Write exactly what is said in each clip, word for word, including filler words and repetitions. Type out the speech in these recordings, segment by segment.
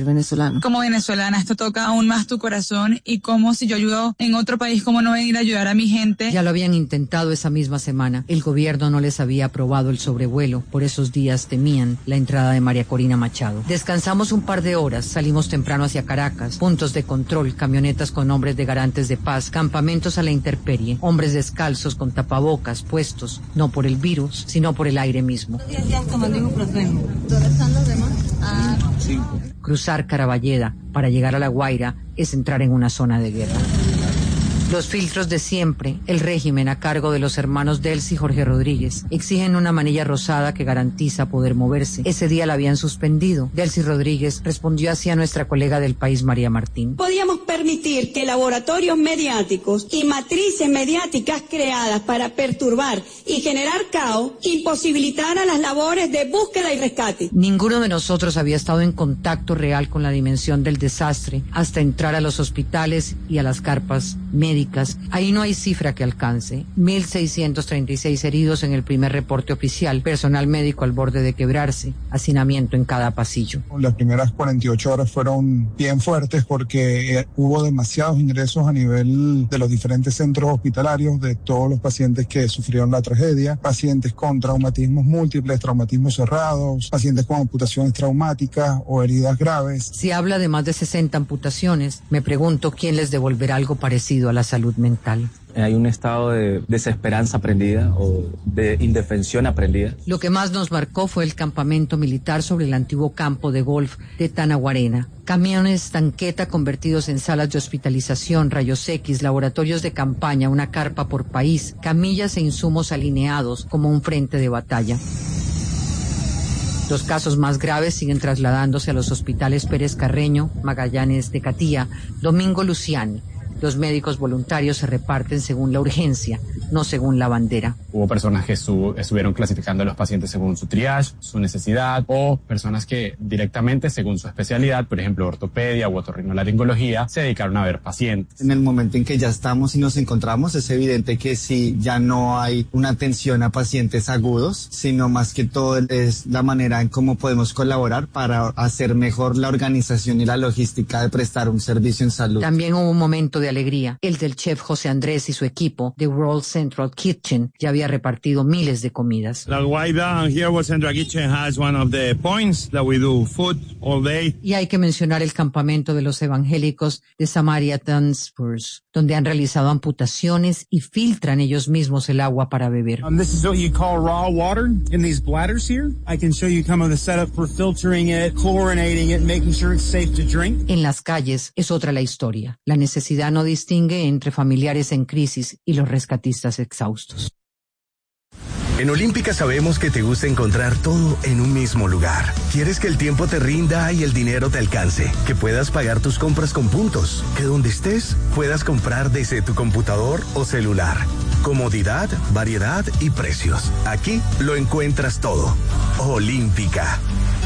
venezolano. Como venezolana, esto toca aún más tu corazón, y como si yo ayudo en otro país, ¿cómo no venir a ayudar a mi gente? Ya lo habían intentado esa misma semana. El gobierno no les había aprobado el sobrevuelo. Por esos días temían la entrada de María Corina Machado. Descansamos un par de horas, salimos temprano hacia Caracas, puntos de control, camionetas con hombres de garantes de paz, campamentos a la intemperie, hombres descalzos con tapabocas puestos, no por el virus, sino por el aire mismo. ¿Dónde están los demás? Ah, sí. Cruzar Caraballeda para llegar a La Guaira es entrar en una zona de guerra. Los filtros de siempre, el régimen a cargo de los hermanos Delcy y Jorge Rodríguez, exigen una manilla rosada que garantiza poder moverse. Ese día la habían suspendido. Delcy Rodríguez respondió así a nuestra colega del País, María Martín. Podíamos permitir que laboratorios mediáticos y matrices mediáticas creadas para perturbar y generar caos imposibilitaran las labores de búsqueda y rescate. Ninguno de nosotros había estado en contacto real con la dimensión del desastre hasta entrar a los hospitales y a las carpas médicas. Ahí no hay cifra que alcance. mil seiscientos treinta y seis heridos en el primer reporte oficial, personal médico al borde de quebrarse, hacinamiento en cada pasillo. Las primeras cuarenta y ocho horas fueron bien fuertes porque eh, hubo demasiados ingresos a nivel de los diferentes centros hospitalarios de todos los pacientes que sufrieron la tragedia, pacientes con traumatismos múltiples, traumatismos cerrados, pacientes con amputaciones traumáticas o heridas graves. Si habla de más de sesenta amputaciones, me pregunto quién les devolverá algo parecido a la salud mental. Hay un estado de desesperanza aprendida o de indefensión aprendida. Lo que más nos marcó fue el campamento militar sobre el antiguo campo de golf de Tanaguarena. Camiones tanqueta convertidos en salas de hospitalización, rayos X, laboratorios de campaña, una carpa por país, camillas e insumos alineados como un frente de batalla. Los casos más graves siguen trasladándose a los hospitales Pérez Carreño, Magallanes de Catía, Domingo Luciani. Los médicos voluntarios se reparten según la urgencia, no según la bandera. Hubo personas que estuvo, estuvieron clasificando a los pacientes según su triage, su necesidad, o personas que directamente según su especialidad, por ejemplo ortopedia o otorrinolaringología, se dedicaron a ver pacientes. En el momento en que ya estamos y nos encontramos, es evidente que sí, ya no hay una atención a pacientes agudos, sino más que todo es la manera en cómo podemos colaborar para hacer mejor la organización y la logística de prestar un servicio en salud. También hubo un momento de alegría, el del chef José Andrés y su equipo de World Central Kitchen ya había repartido miles de comidas. La Guaira, and here World Central Kitchen has one of the points that we do food all day. Y hay que mencionar el campamento de los evangélicos de Samaritan Spurs, donde han realizado amputaciones y filtran ellos mismos el agua para beber. Um, this is what you call raw water in these bladders here. I can show you kind of the setup for filtering it, chlorinating it, making sure it's safe to drink. En las calles es otra la historia. La necesidad no distingue entre familiares en crisis y los rescatistas exhaustos. En Olímpica sabemos que te gusta encontrar todo en un mismo lugar. Quieres que el tiempo te rinda y el dinero te alcance, que puedas pagar tus compras con puntos, que donde estés puedas comprar desde tu computador o celular. Comodidad, variedad y precios. Aquí lo encuentras todo. Olímpica.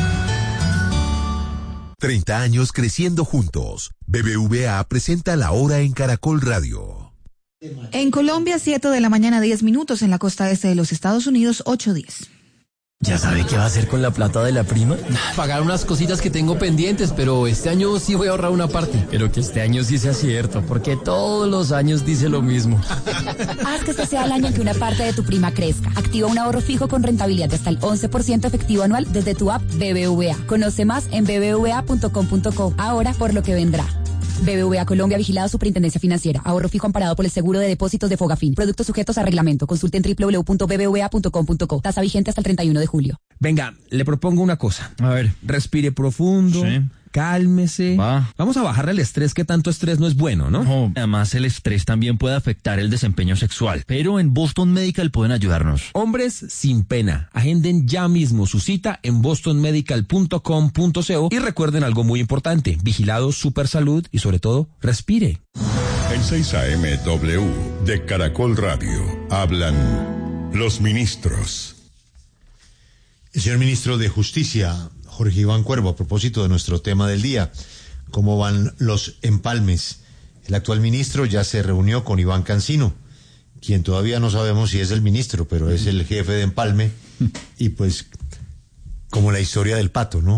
treinta años creciendo juntos. B B V A presenta La Hora en Caracol Radio. En Colombia, siete de la mañana, diez minutos. En la costa este de los Estados Unidos, ocho diez. ¿Ya sabe qué va a hacer con la plata de la prima? Pagar unas cositas que tengo pendientes, pero este año sí voy a ahorrar una parte. Pero que este año sí sea cierto, porque todos los años dice lo mismo. Haz que este sea el año en que una parte de tu prima crezca. Activa un ahorro fijo con rentabilidad de hasta el once por ciento efectivo anual desde tu app B B V A. Conoce más en b b v a punto com punto co. Ahora por lo que vendrá. B B V A Colombia, vigilado Superintendencia Financiera. Ahorro fijo amparado por el seguro de depósitos de Fogafín. Productos sujetos a reglamento. Consulte en doble u doble u doble u punto b b v a punto com punto co. Tasa vigente hasta el treinta y uno de julio. Venga, le propongo una cosa. A ver. Respire profundo. Sí. Cálmese. Va. Vamos a bajarle el estrés, que tanto estrés no es bueno, ¿no? No, además el estrés también puede afectar el desempeño sexual. Pero en Boston Medical pueden ayudarnos. Hombres sin pena. Agenden ya mismo su cita en boston medical punto com punto co y recuerden algo muy importante. Vigilado Supersalud y sobre todo, respire. En seis A M W de Caracol Radio hablan los ministros. El señor ministro de Justicia, Jorge Iván Cuervo, a propósito de nuestro tema del día, ¿cómo van los empalmes? El actual ministro ya se reunió con Iván Cancino, quien todavía no sabemos si es el ministro, pero es el jefe de empalme, y pues como la historia del pato, ¿no?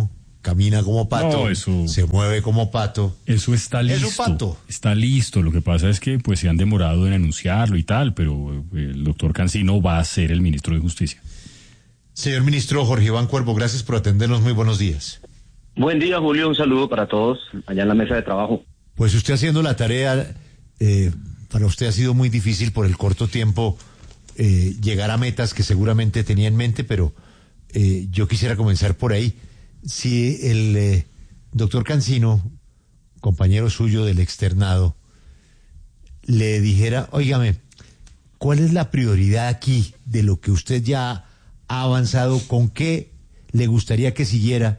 camina como pato, No, eso- se mueve como pato. Eso está listo. Es un pato. Está listo. Lo que pasa es que pues se han demorado en anunciarlo y tal, pero eh, el doctor Cancino va a ser el ministro de Justicia. Señor ministro Jorge Iván Cuervo, gracias por atendernos. Muy buenos días. Buen día, Julio. Un saludo para todos allá en la mesa de trabajo. Pues usted haciendo la tarea, eh, para usted ha sido muy difícil por el corto tiempo eh, llegar a metas que seguramente tenía en mente, pero eh, yo quisiera comenzar por ahí. Si el eh, doctor Cancino, compañero suyo del externado, le dijera, óigame, ¿cuál es la prioridad aquí de lo que usted ya ha avanzado? ¿Con qué le gustaría que siguiera?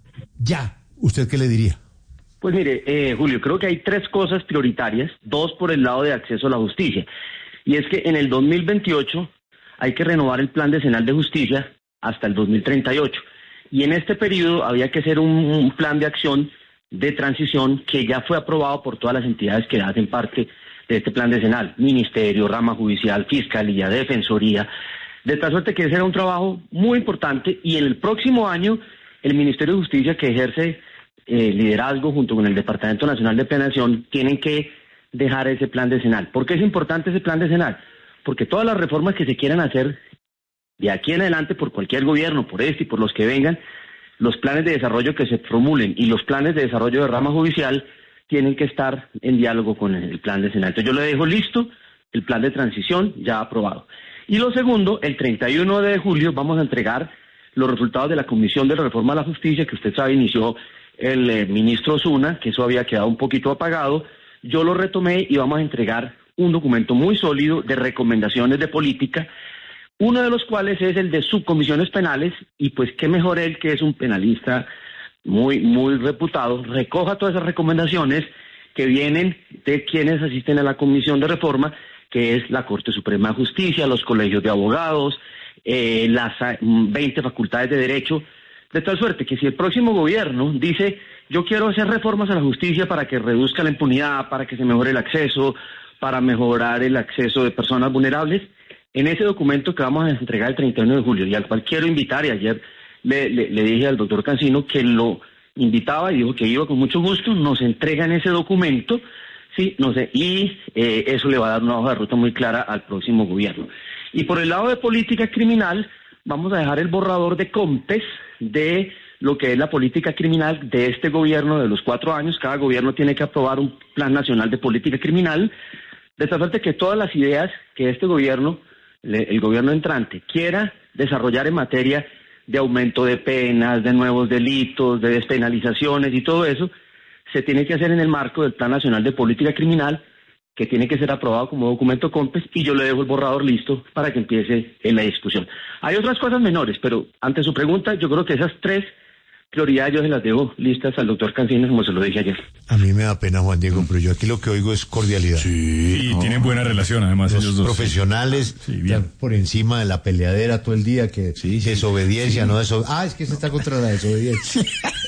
Ya, ¿usted qué le diría? Pues mire, eh, Julio, creo que hay tres cosas prioritarias, dos por el lado de acceso a la justicia. Y es que en el dos mil veintiocho hay que renovar el plan decenal de justicia hasta el dos mil treinta y ocho. Y en este periodo había que hacer un, un plan de acción de transición que ya fue aprobado por todas las entidades que hacen parte de este plan decenal, Ministerio, Rama Judicial, Fiscalía, Defensoría, de tal suerte que ese era un trabajo muy importante y en el próximo año el Ministerio de Justicia, que ejerce eh, liderazgo junto con el Departamento Nacional de Planeación, tienen que dejar ese plan decenal. ¿Por qué es importante ese plan decenal? Porque todas las reformas que se quieran hacer de aquí en adelante por cualquier gobierno, por este y por los que vengan, los planes de desarrollo que se formulen y los planes de desarrollo de rama judicial tienen que estar en diálogo con el plan decenal. Entonces yo le dejo listo el plan de transición ya aprobado. Y lo segundo, el treinta y uno de julio vamos a entregar los resultados de la Comisión de Reforma a la Justicia, que usted sabe inició el eh, ministro Osuna, que eso había quedado un poquito apagado. Yo lo retomé y vamos a entregar un documento muy sólido de recomendaciones de política, uno de los cuales es el de subcomisiones penales, y pues qué mejor él, que es un penalista muy, muy reputado, recoja todas esas recomendaciones que vienen de quienes asisten a la Comisión de Reforma, que es la Corte Suprema de Justicia, los colegios de abogados, eh, las veinte facultades de derecho, de tal suerte que si el próximo gobierno dice, yo quiero hacer reformas a la justicia para que reduzca la impunidad, para que se mejore el acceso, para mejorar el acceso de personas vulnerables, en ese documento que vamos a entregar el treinta y uno de julio, y al cual quiero invitar, y ayer le, le, le dije al doctor Cancino que lo invitaba y dijo que iba con mucho gusto, nos entregan ese documento, sí, no sé, y eh, eso le va a dar una hoja de ruta muy clara al próximo gobierno. Y por el lado de política criminal, vamos a dejar el borrador de COMPES de lo que es la política criminal de este gobierno de los cuatro años. Cada gobierno tiene que aprobar un plan nacional de política criminal, de tal suerte que todas las ideas que este gobierno, el gobierno entrante, quiera desarrollar en materia de aumento de penas, de nuevos delitos, de despenalizaciones y todo eso, se tiene que hacer en el marco del Plan Nacional de Política Criminal, que tiene que ser aprobado como documento COMPES, y yo le dejo el borrador listo para que empiece en la discusión. Hay otras cosas menores, pero ante su pregunta, yo creo que esas tres prioridades yo se las dejo listas al doctor Cancino, como se lo dije ayer. A mí me da pena, Juan Diego, pero yo aquí lo que oigo es cordialidad. Sí, y tienen buena relación, además, Los ellos dos. profesionales, Sí, bien. están por encima de la peleadera todo el día, que desobediencia, sí. no desobediencia. Ah, es que se está contra la desobediencia.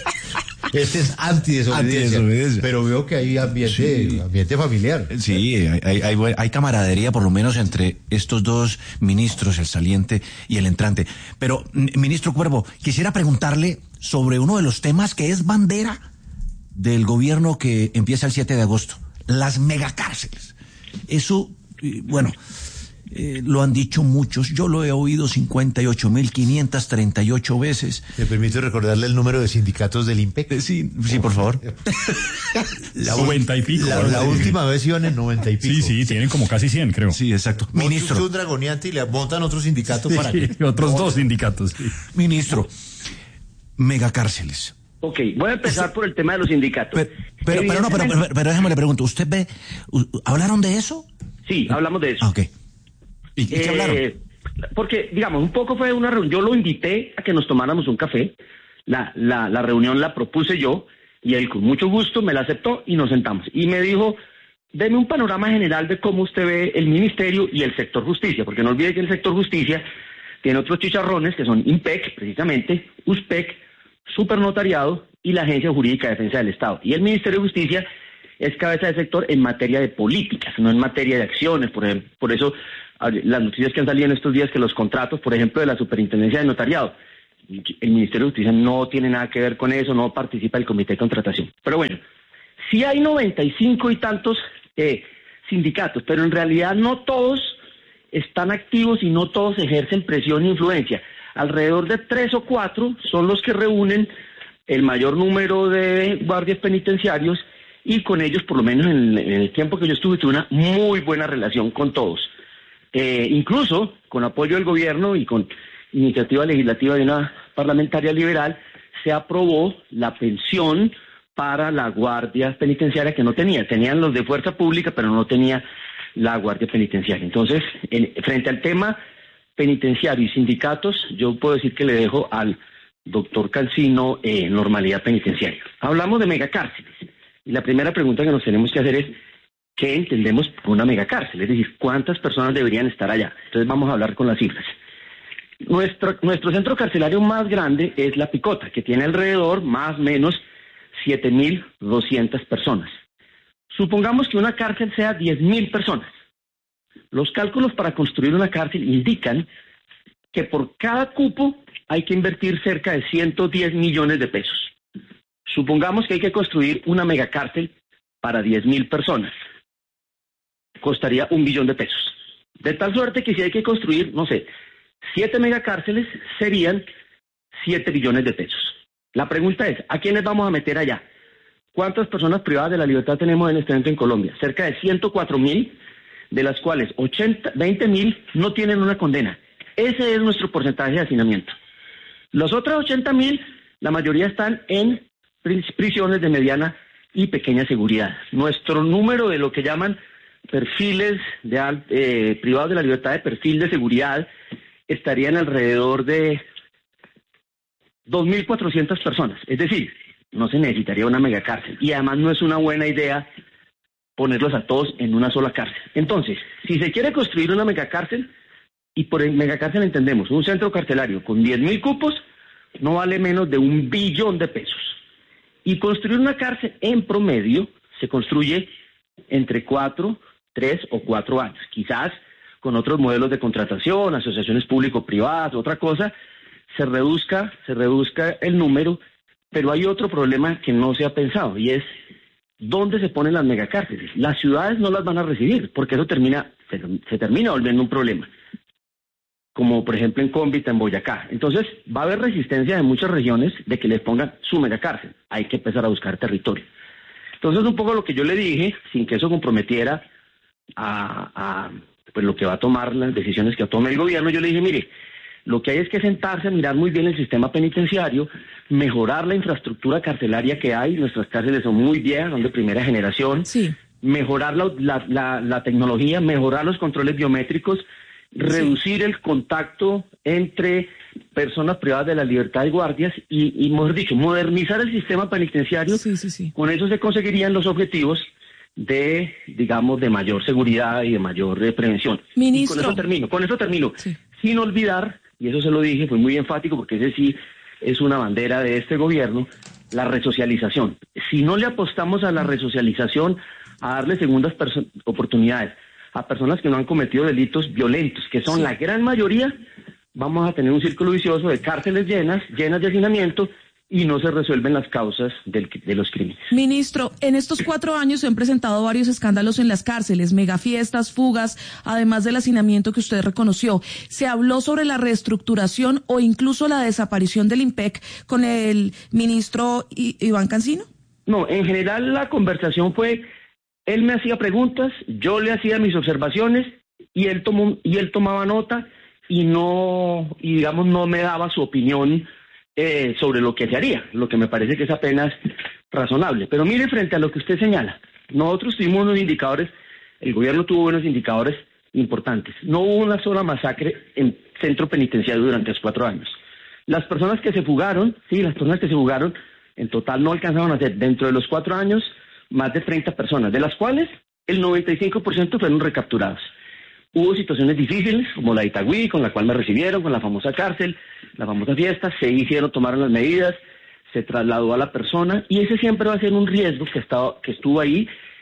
Este es antidesobediencia, Antidesobediencia. pero veo que hay ambiente, Sí. ambiente familiar. Sí, hay, hay, hay, buen- hay camaradería por lo menos entre estos dos ministros, el saliente y el entrante. Pero, m- ministro Cuervo, quisiera preguntarle sobre uno de los temas que es bandera del gobierno que empieza el siete de agosto, las megacárceles. Eso, eh, bueno, eh, lo han dicho muchos, yo lo he oído cincuenta y ocho mil quinientas treinta y ocho veces. ¿Me permite recordarle el número de sindicatos del IMPEC? Sí, sí, por favor. La noventa y pico. La, la última vez iban en noventa y pico. Sí, sí, tienen como casi cien, creo. Sí, exacto. Ministro. Usted un dragoneante y le montan otro sindicato para Sí, que... otros dos sindicatos. Sí. Ministro, megacárceles. Ok, voy a empezar por el tema de los sindicatos. Pero, pero, pero no, pero, pero, pero déjame le pregunto, ¿usted ve, u- hablaron de eso? Sí, hablamos de eso. Ah, ok. ¿Y, y qué Eh, hablaron? Porque, digamos, un poco fue una reunión, yo lo invité a que nos tomáramos un café, la, la, la reunión la propuse yo, y él con mucho gusto me la aceptó y nos sentamos. Y me dijo, deme un panorama general de cómo usted ve el ministerio y el sector justicia, porque no olvide que el sector justicia tiene otros chicharrones que son IMPEC, precisamente, USPEC, Supernotariado y la Agencia Jurídica de Defensa del Estado. Y el Ministerio de Justicia es cabeza de sector en materia de políticas, no en materia de acciones. Por ejemplo, por eso las noticias que han salido en estos días, que los contratos, por ejemplo, de la Superintendencia de Notariado, el Ministerio de Justicia no tiene nada que ver con eso, no participa el comité de contratación. Pero bueno, sí hay noventa y cinco y tantos eh, sindicatos, pero en realidad no todos están activos y no todos ejercen presión e influencia. Alrededor de tres o cuatro son los que reúnen el mayor número de guardias penitenciarios, y con ellos, por lo menos en, en el tiempo que yo estuve, tuve una muy buena relación con todos. Eh, incluso con apoyo del gobierno y con iniciativa legislativa de una parlamentaria liberal, se aprobó la pensión para la guardia penitenciaria que no tenía. Tenían los de fuerza pública, pero no tenía la guardia penitenciaria. Entonces, en, frente al tema penitenciario y sindicatos, yo puedo decir que le dejo al doctor Cancino eh, normalidad penitenciaria. Hablamos de megacárceles. Y la primera pregunta que nos tenemos que hacer es, ¿qué entendemos por una megacárcel? Es decir, ¿cuántas personas deberían estar allá? Entonces vamos a hablar con las cifras. Nuestro, nuestro centro carcelario más grande es La Picota, que tiene alrededor, más o menos, siete mil doscientas personas. Supongamos que una cárcel sea diez mil personas. Los cálculos para construir una cárcel indican que por cada cupo hay que invertir cerca de ciento diez millones de pesos. Supongamos que hay que construir una megacárcel para diez mil personas. Costaría un billón de pesos. De tal suerte que si hay que construir, no sé, siete megacárceles, serían siete billones de pesos. La pregunta es, ¿a quiénes vamos a meter allá? ¿Cuántas personas privadas de la libertad tenemos en este momento en Colombia? Cerca de ciento cuatro mil, de las cuales ochenta, veinte mil no tienen una condena. Ese es nuestro porcentaje de hacinamiento. Los otros ochenta mil, la mayoría están en prisiones de mediana y pequeña seguridad. Nuestro número de lo que llaman perfiles de, eh, privados de la libertad de perfil de seguridad estarían alrededor de dos mil cuatrocientas personas. Es decir, no se necesitaría una megacárcel. Y además no es una buena idea ponerlos a todos en una sola cárcel. Entonces, si se quiere construir una megacárcel, y por megacárcel entendemos un centro carcelario con diez mil cupos, no vale menos de un billón de pesos. Y construir una cárcel en promedio se construye entre cuatro, tres o cuatro años. Quizás con otros modelos de contratación, asociaciones público-privadas, otra cosa, se reduzca, se reduzca el número, pero hay otro problema que no se ha pensado, y es ¿dónde se ponen las megacárceles? Las ciudades no las van a recibir, porque eso termina, se, se termina volviendo un problema, como por ejemplo en Cómbita, en Boyacá. Entonces va a haber resistencia de muchas regiones de que les pongan su megacárcel. Hay que empezar a buscar territorio. Entonces un poco lo que yo le dije, sin que eso comprometiera a, a pues lo que va a tomar, las decisiones que tome el gobierno, yo le dije, mire, lo que hay es que sentarse a mirar muy bien el sistema penitenciario, mejorar la infraestructura carcelaria que hay. Nuestras cárceles son muy viejas, son de primera generación. Sí. Mejorar la, la, la, la tecnología, mejorar los controles biométricos, reducir sí. el contacto entre personas privadas de la libertad y guardias y, y mejor dicho, modernizar el sistema penitenciario. Sí, sí, sí. Con eso se conseguirían los objetivos de, digamos, de mayor seguridad y de mayor eh, prevención. Ministro. Y con eso termino, con eso termino. Sí. Sin olvidar, y eso se lo dije, fue muy enfático porque ese sí es una bandera de este gobierno, la resocialización. Si no le apostamos a la resocialización, a darle segundas oportunidades a personas que no han cometido delitos violentos, que son sí. la gran mayoría, vamos a tener un círculo vicioso de cárceles llenas, llenas de hacinamiento, y no se resuelven las causas del, de los crímenes. Ministro, en estos cuatro años se han presentado varios escándalos en las cárceles, megafiestas, fugas, además del hacinamiento que usted reconoció. ¿Se habló sobre la reestructuración o incluso la desaparición del IMPEC con el ministro I- Iván Cancino? No, en general la conversación fue, él me hacía preguntas, yo le hacía mis observaciones y él tomó, y él tomaba nota y no, y digamos no me daba su opinión Eh, sobre lo que se haría, lo que me parece que es apenas razonable. Pero mire, frente a lo que usted señala, nosotros tuvimos unos indicadores, el gobierno tuvo unos indicadores importantes. No hubo una sola masacre en centro penitenciario durante los cuatro años. Las personas que se fugaron, sí, las personas que se fugaron, en total no alcanzaron a ser, dentro de los cuatro años, más de treinta personas, de las cuales el noventa y cinco por ciento fueron recapturados. Hubo situaciones difíciles, como la de Itagüí, con la cual me recibieron, con la famosa cárcel, la famosa fiesta, se hicieron, tomaron las medidas, se trasladó a la persona, y ese siempre va a ser un riesgo que, estaba, que estuvo ahí.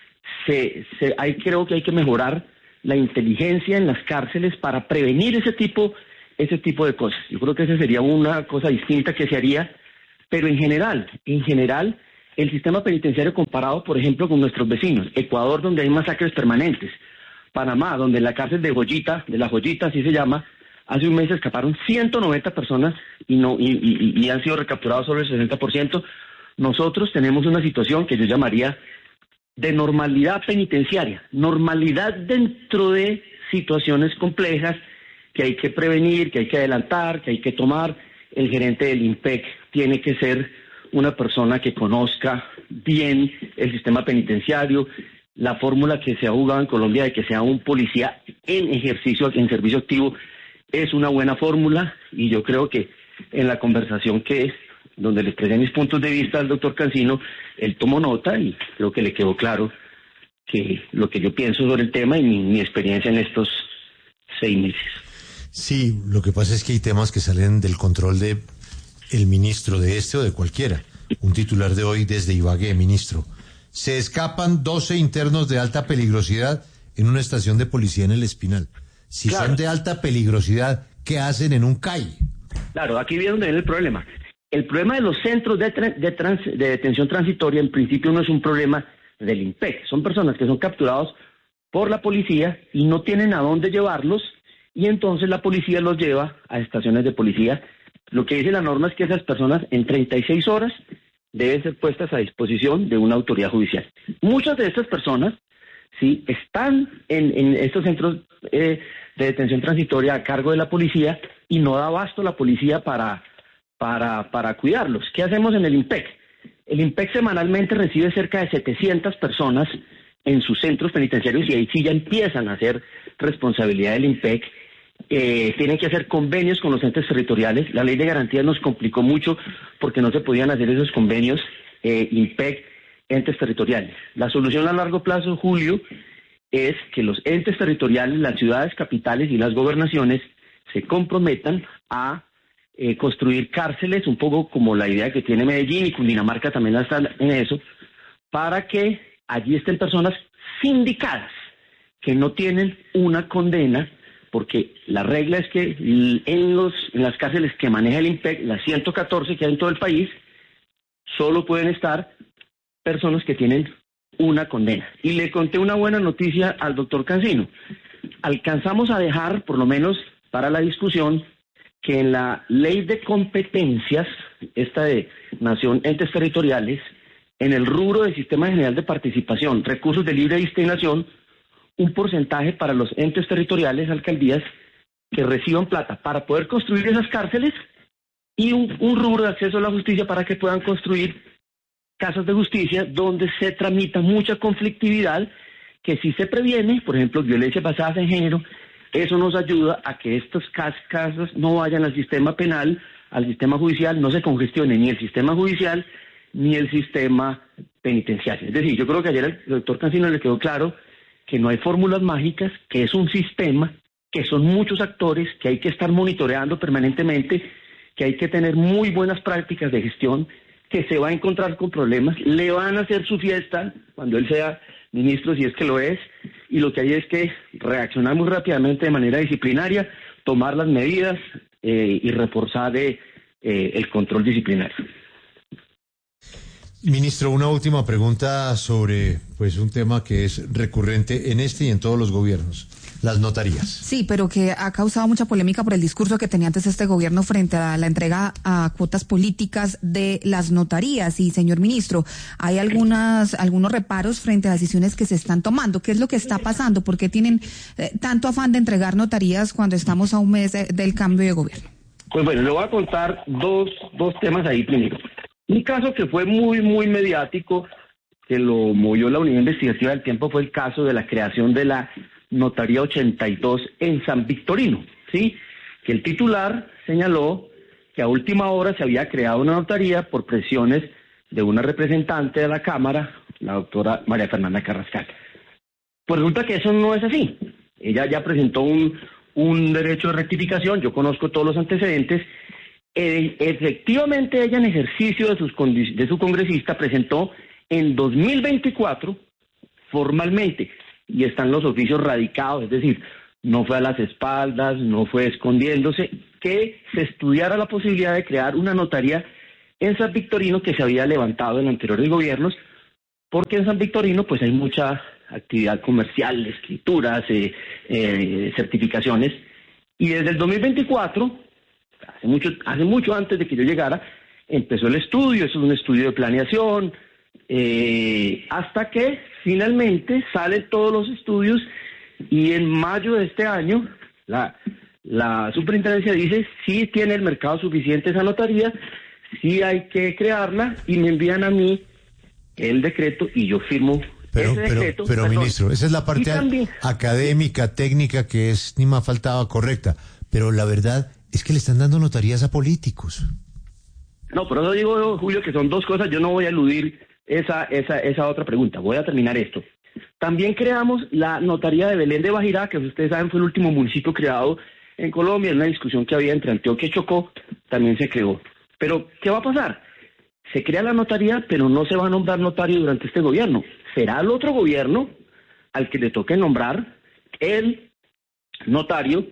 Se, se, hay, creo que hay que mejorar la inteligencia en las cárceles para prevenir ese tipo ese tipo de cosas. Yo creo que esa sería una cosa distinta que se haría, pero en general, en general, el sistema penitenciario comparado, por ejemplo, con nuestros vecinos, Ecuador, donde hay masacres permanentes, Panamá, donde en la cárcel de Joyita, de la Joyita, así se llama, hace un mes escaparon ciento noventa personas y no y, y, y han sido recapturados sobre el sesenta por ciento. Nosotros tenemos una situación que yo llamaría de normalidad penitenciaria, normalidad dentro de situaciones complejas que hay que prevenir, que hay que adelantar, que hay que tomar. El gerente del INPEC tiene que ser una persona que conozca bien el sistema penitenciario. La fórmula que se ha jugado en Colombia de que sea un policía en ejercicio, en servicio activo, es una buena fórmula, y yo creo que en la conversación que donde le expresé mis puntos de vista al doctor Cancino, él tomó nota y creo que le quedó claro que lo que yo pienso sobre el tema y mi, mi experiencia en estos seis meses. Sí, lo que pasa es que hay temas que salen del control de el ministro de este o de cualquiera. Un titular de hoy desde Ibagué, ministro. Se escapan doce internos de alta peligrosidad en una estación de policía en El Espinal. Si claro. son de alta peligrosidad, ¿qué hacen en un C A I? Claro, aquí viene donde viene el problema. El problema de los centros de, tra de, trans de detención transitoria, en principio, no es un problema del INPEC. Son personas que son capturados por la policía y no tienen a dónde llevarlos, y entonces la policía los lleva a estaciones de policía. Lo que dice la norma es que esas personas en treinta y seis horas deben ser puestas a disposición de una autoridad judicial. Muchas de estas personas sí están en, en estos centros eh, de detención transitoria a cargo de la policía y no da abasto la policía para, para, para cuidarlos. ¿Qué hacemos en el INPEC? El INPEC semanalmente recibe cerca de setecientas personas en sus centros penitenciarios, y ahí sí ya empiezan a ser responsabilidad del INPEC. Eh, tienen que hacer convenios con los entes territoriales. La ley de garantías nos complicó mucho porque no se podían hacer esos convenios eh, INPEC, entes territoriales. La solución a largo plazo, Julio, es que los entes territoriales, las ciudades capitales y las gobernaciones se comprometan a eh, construir cárceles, un poco como la idea que tiene Medellín, y Cundinamarca también está en eso, para que allí estén personas sindicadas que no tienen una condena, porque la regla es que en, los, en las cárceles que maneja el INPEC, las ciento catorce que hay en todo el país, solo pueden estar personas que tienen una condena. Y le conté una buena noticia al doctor Cancino. Alcanzamos a dejar, por lo menos para la discusión, que en la ley de competencias, esta de Nación, entes territoriales, en el rubro del Sistema General de Participación, recursos de libre destinación, un porcentaje para los entes territoriales, alcaldías, que reciban plata para poder construir esas cárceles, y un, un rubro de acceso a la justicia para que puedan construir casas de justicia donde se tramita mucha conflictividad, que si se previene, por ejemplo, violencia basada en género, eso nos ayuda a que estas casas no vayan al sistema penal, al sistema judicial, no se congestione ni el sistema judicial ni el sistema penitenciario. Es decir, yo creo que ayer al doctor Cancino le quedó claro que no hay fórmulas mágicas, que es un sistema, que son muchos actores, que hay que estar monitoreando permanentemente, que hay que tener muy buenas prácticas de gestión, que se va a encontrar con problemas, le van a hacer su fiesta cuando él sea ministro, si es que lo es, y lo que hay es que reaccionar muy rápidamente de manera disciplinaria, tomar las medidas eh, y reforzar eh, eh, el control disciplinario. Ministro, una última pregunta sobre pues un tema que es recurrente en este y en todos los gobiernos, las notarías. Sí, pero que ha causado mucha polémica por el discurso que tenía antes este gobierno frente a la entrega a cuotas políticas de las notarías. Y, señor ministro, hay algunas algunos reparos frente a decisiones que se están tomando. ¿Qué es lo que está pasando? ¿Por qué tienen eh, tanto afán de entregar notarías cuando estamos a un mes de, del cambio de gobierno? Pues bueno, le voy a contar dos, dos temas ahí primero. Un caso que fue muy, muy mediático, que lo movió la Unidad Investigativa del Tiempo, fue el caso de la creación de la Notaría ochenta y dos en San Victorino, ¿sí? Que el titular señaló que a última hora se había creado una notaría por presiones de una representante de la Cámara, la doctora María Fernanda Carrascal. Pues resulta que eso no es así. Ella ya presentó un, un derecho de rectificación, yo conozco todos los antecedentes. Eh, efectivamente, ella, en ejercicio de, sus de su congresista, presentó en dos mil veinticuatro formalmente, y están los oficios radicados, es decir, no fue a las espaldas, no fue escondiéndose, que se estudiara la posibilidad de crear una notaría en San Victorino que se había levantado en anteriores gobiernos, porque en San Victorino pues hay mucha actividad comercial, escrituras, eh, eh, certificaciones, y desde el dos mil veinticuatro, hace mucho, hace mucho antes de que yo llegara, empezó el estudio. Eso es un estudio de planeación, eh, hasta que finalmente salen todos los estudios y en mayo de este año la, la superintendencia dice sí tiene el mercado suficiente esa notaría, sí hay que crearla, y me envían a mí el decreto y yo firmo pero, ese decreto. Pero, pero ministro, esa es la parte también, académica, técnica, que es ni más faltaba correcta, pero la verdad es que le están dando notarías a políticos. No, por eso digo, Julio, que son dos cosas. Yo no voy a eludir esa, esa, esa otra pregunta. Voy a terminar esto. También creamos la notaría de Belén de Bajirá, que ustedes saben fue el último municipio creado en Colombia, en una discusión que había entre Antioquia y Chocó, también se creó. Pero, ¿qué va a pasar? Se crea la notaría, pero no se va a nombrar notario durante este gobierno. Será el otro gobierno al que le toque nombrar el notario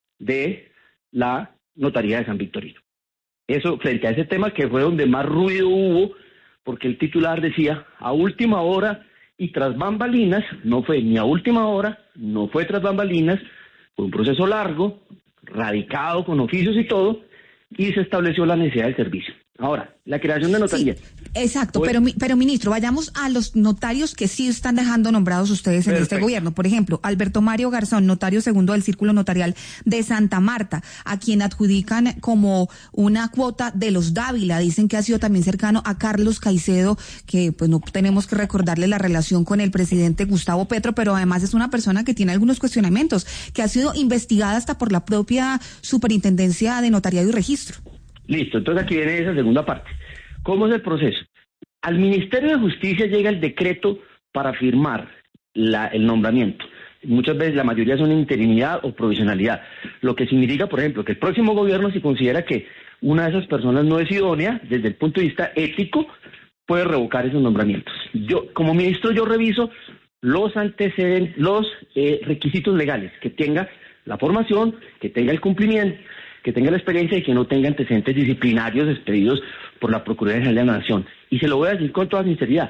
de la notaría de San Victorino. Eso, frente a ese tema que fue donde más ruido hubo, porque el titular decía, a última hora y tras bambalinas, no fue ni a última hora, no fue tras bambalinas, fue un proceso largo, radicado con oficios y todo, y se estableció la necesidad del servicio. Ahora, la creación de notarías. Sí, exacto, pero, pero ministro, vayamos a los notarios que sí están dejando nombrados ustedes en Perfecto. Este gobierno. Por ejemplo, Alberto Mario Garzón, notario segundo del Círculo Notarial de Santa Marta, a quien adjudican como una cuota de los Dávila. Dicen que ha sido también cercano a Carlos Caicedo, que pues no tenemos que recordarle la relación con el presidente Gustavo Petro, pero además es una persona que tiene algunos cuestionamientos, que ha sido investigada hasta por la propia Superintendencia de Notariado y Registro. Listo, entonces aquí viene esa segunda parte. ¿Cómo es el proceso? Al Ministerio de Justicia llega el decreto para firmar la, el nombramiento. Muchas veces la mayoría son interinidad o provisionalidad, lo que significa, por ejemplo, que el próximo gobierno, si considera que una de esas personas no es idónea, desde el punto de vista ético, puede revocar esos nombramientos. Yo, como ministro, yo reviso los antecedentes, los eh, requisitos legales, que tenga la formación, que tenga el cumplimiento, que tenga la experiencia y que no tenga antecedentes disciplinarios expedidos por la Procuraduría General de la Nación. Y se lo voy a decir con toda sinceridad.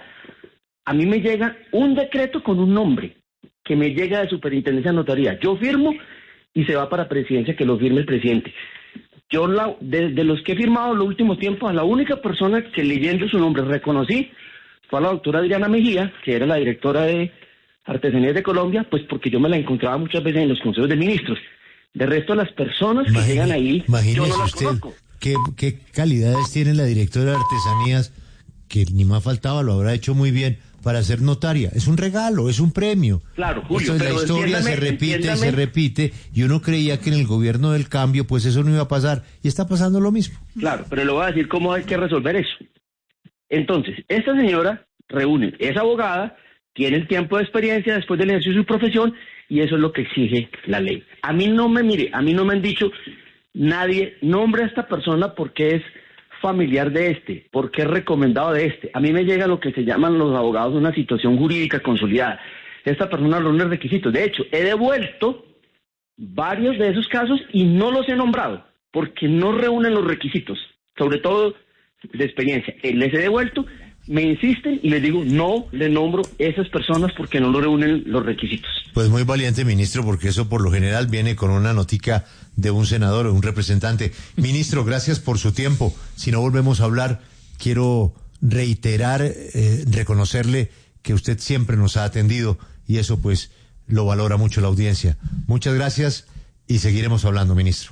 A mí me llega un decreto con un nombre que me llega de Superintendencia de Notaría. Yo firmo y se va para Presidencia, que lo firme el presidente. Yo, la, de, de los que he firmado en los últimos tiempos, a la única persona que leyendo su nombre reconocí fue a la doctora Adriana Mejía, que era la directora de Artesanías de Colombia, pues porque yo me la encontraba muchas veces en los consejos de ministros. De resto, las personas que Imagine, llegan ahí, yo no las usted, conozco. ¿qué, ¿Qué calidades tiene la directora de Artesanías, que ni más faltaba, lo habrá hecho muy bien, para ser notaria? Es un regalo, es un premio. Claro, Julio, Entonces, pero la historia se repite entiéndame. y se repite, y uno creía que en el gobierno del cambio, pues eso no iba a pasar, y está pasando lo mismo. Claro, pero le voy a decir cómo hay que resolver eso. Entonces, esta señora reúne, es abogada, tiene el tiempo de experiencia después del ejercicio de su profesión, y eso es lo que exige la ley. A mí no me, mire, a mí no me han dicho, nadie nombre a esta persona porque es familiar de este, porque es recomendado de este. A mí me llega lo que se llaman los abogados una situación jurídica consolidada. Esta persona reúne requisitos. De hecho, he devuelto varios de esos casos y no los he nombrado, porque no reúnen los requisitos, sobre todo de experiencia. Les he devuelto, me insisten y les digo, no le nombro esas personas porque no lo reúnen los requisitos. Pues muy valiente, ministro, porque eso por lo general viene con una notica de un senador o un representante. Ministro, gracias por su tiempo. Si no volvemos a hablar, quiero reiterar, eh, reconocerle que usted siempre nos ha atendido y eso pues lo valora mucho la audiencia. Muchas gracias y seguiremos hablando, ministro.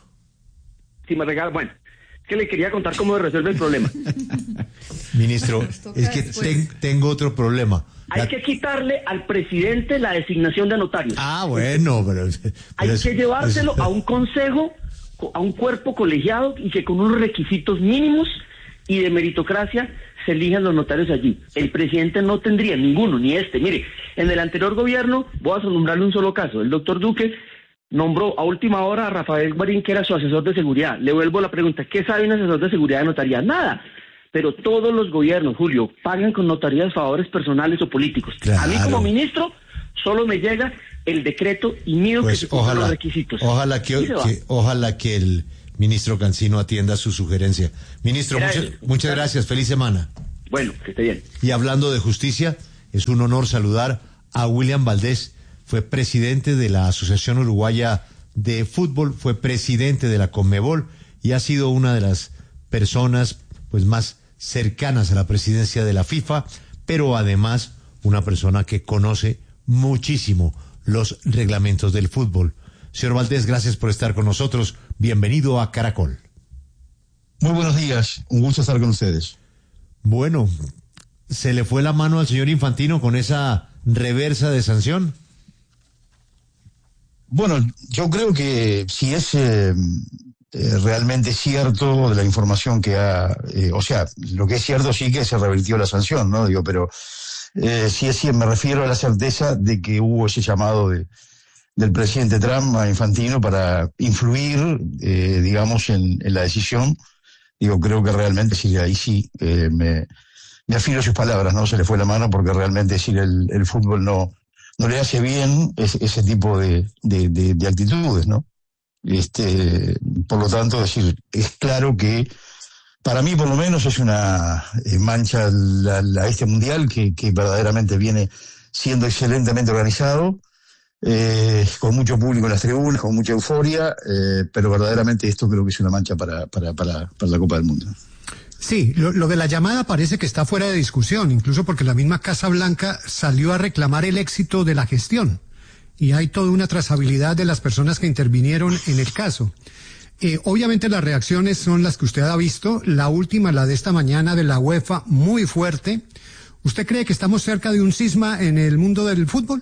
Si me regala, bueno, es que le quería contar cómo resuelve el problema. Ministro, es que ten, tengo otro problema. Hay la... que quitarle al presidente la designación de notarios. Ah, bueno, pero... pero Hay es, que llevárselo es... a un consejo, a un cuerpo colegiado y que con unos requisitos mínimos y de meritocracia se elijan los notarios allí. El presidente no tendría ninguno, ni este. Mire, en el anterior gobierno, voy a nombrarle un solo caso, el doctor Duque nombró a última hora a Rafael Guarín, que era su asesor de seguridad. Le vuelvo la pregunta, ¿qué sabe un asesor de seguridad de notaría? Nada. Pero todos los gobiernos, Julio, pagan con notarías favores personales o políticos. Claro. A mí como ministro solo me llega el decreto y mido pues que se cumplan los requisitos. Ojalá que, que, ojalá que el ministro Cancino atienda su sugerencia. Ministro, Era mucha- él. muchas gracias, feliz semana. Bueno, que esté bien. Y hablando de justicia, es un honor saludar a William Valdés, fue presidente de la Asociación Uruguaya de Fútbol, fue presidente de la Conmebol y ha sido una de las personas pues más cercanas a la presidencia de la FIFA, pero además una persona que conoce muchísimo los reglamentos del fútbol. Señor Valdés, gracias por estar con nosotros. Bienvenido a Caracol. Muy buenos días, un gusto estar con ustedes. Bueno, ¿se le fue la mano al señor Infantino con esa reversa de sanción? Bueno, yo creo que si es eh, eh, realmente cierto de la información que ha, eh, o sea, lo que es cierto sí que se revirtió la sanción, ¿no? Digo, pero eh, sí es cierto, me refiero a la certeza de que hubo ese llamado de, del presidente Trump a Infantino para influir, eh, digamos, en, en la decisión. Digo, creo que realmente sí, ahí sí eh, me, me afilo a sus palabras, ¿no? Se le fue la mano porque realmente decir el, el fútbol no, no le hace bien ese, ese tipo de, de, de, de actitudes, ¿no? Este, por lo tanto, decir, es claro que para mí por lo menos es una eh, mancha la, la, este mundial que, que verdaderamente viene siendo excelentemente organizado, eh, con mucho público en las tribunas, con mucha euforia, eh, pero verdaderamente esto creo que es una mancha para, para, para, para la Copa del Mundo. Sí, lo, lo de la llamada parece que está fuera de discusión, incluso porque la misma Casa Blanca salió a reclamar el éxito de la gestión y hay toda una trazabilidad de las personas que intervinieron en el caso. Eh, obviamente las reacciones son las que usted ha visto, la última, la de esta mañana de la UEFA, muy fuerte. ¿Usted cree que estamos cerca de un cisma en el mundo del fútbol?